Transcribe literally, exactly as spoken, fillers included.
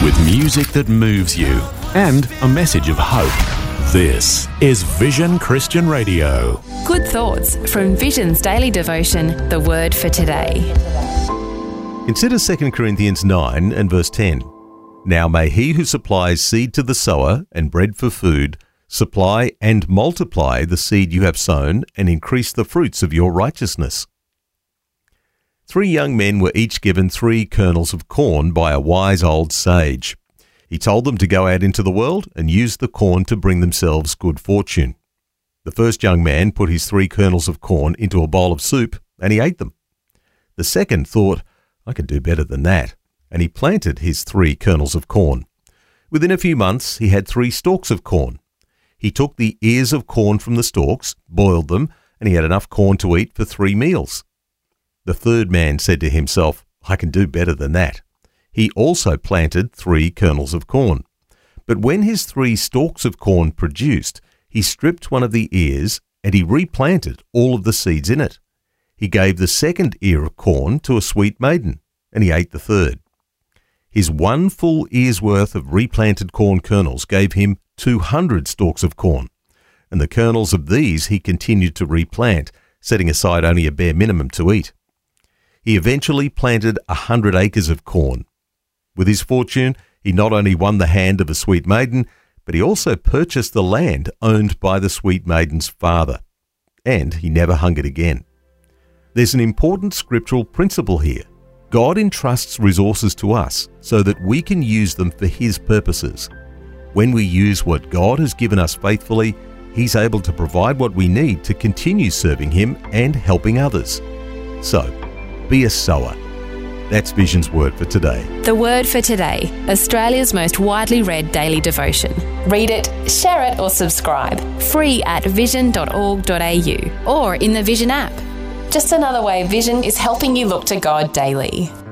with music that moves you and a message of hope. This is Vision Christian Radio. Good thoughts from Vision's daily devotion, The Word for Today. Consider Second Corinthians nine and verse ten. Now may he who supplies seed to the sower and bread for food supply and multiply the seed you have sown and increase the fruits of your righteousness. Three young men were each given three kernels of corn by a wise old sage. He told them to go out into the world and use the corn to bring themselves good fortune. The first young man put his three kernels of corn into a bowl of soup and he ate them. The second thought, I can do better than that, and he planted his three kernels of corn. Within a few months, he had three stalks of corn. He took the ears of corn from the stalks, boiled them, and he had enough corn to eat for three meals. The third man said to himself, I can do better than that. He also planted three kernels of corn. But when his three stalks of corn produced, he stripped one of the ears and he replanted all of the seeds in it. He gave the second ear of corn to a sweet maiden, and he ate the third. His one full ear's worth of replanted corn kernels gave him two hundred stalks of corn, and the kernels of these he continued to replant, setting aside only a bare minimum to eat. He eventually planted a hundred acres of corn. With his fortune, he not only won the hand of a sweet maiden, but he also purchased the land owned by the sweet maiden's father. And he never hungered again. There's an important scriptural principle here. God entrusts resources to us so that we can use them for His purposes. When we use what God has given us faithfully, He's able to provide what we need to continue serving Him and helping others. So, be a sower. That's Vision's Word for today. The Word for Today, Australia's most widely read daily devotion. Read it, share it or subscribe. Free at vision dot org dot a u or in the Vision app. Just another way Vision is helping you look to God daily.